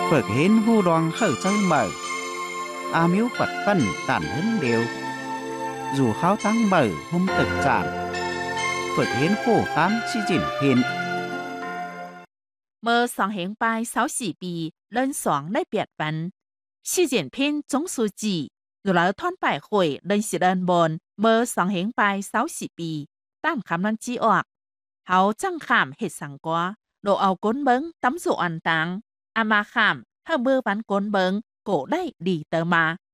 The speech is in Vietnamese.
Phật hến hô đoan khởi chơi mở. Miếu Phật phân tản hứng đều. Dù kháo tăng mở hôm thực tràn. Phật hến khổ khám chi chỉnh phiền. เมื่อ224ปี人爽ใน8วัน习近平总书记如来ท่อนป่ายข่อยเดินสิเดินบนเมื่อ224ปีตามคำนั้นจีออกเขาจังขามเฮ็ดสังกัวโดเอาก้นเบิงตำสู่อันตังอามาขามถ้าเมื่อวันก้นเบิงโกได้ดีเตอมา